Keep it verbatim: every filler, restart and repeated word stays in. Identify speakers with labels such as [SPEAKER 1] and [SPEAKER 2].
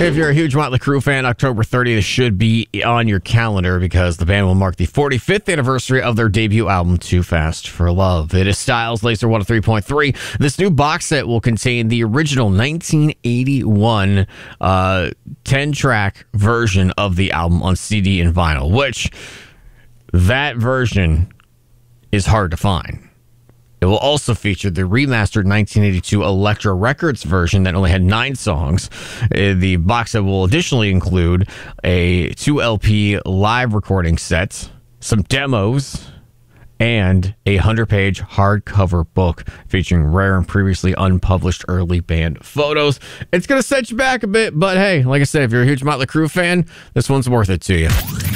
[SPEAKER 1] If you're a huge Motley Crue fan, October thirtieth should be on your calendar because the band will mark the forty-fifth anniversary of their debut album, Too Fast for Love. It is Styles Laser one oh three point three. This new box set will contain the original nineteen eighty-one uh, ten-track version of the album on C D and vinyl, which that version is hard to find. It will also feature the remastered nineteen eighty-two Elektra Records version that only had nine songs. Uh, The box set will additionally include a two L P live recording set, some demos, and a hundred-page hardcover book featuring rare and previously unpublished early band photos. It's going to set you back a bit, but hey, like I said, if you're a huge Motley Crue fan, this one's worth it to you.